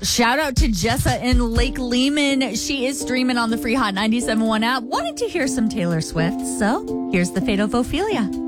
Shout out to Jessa in Lake Lehman. She is streaming on the free Hot 97.1 app. Wanted to hear some Taylor Swift, so here's the fate of Ophelia.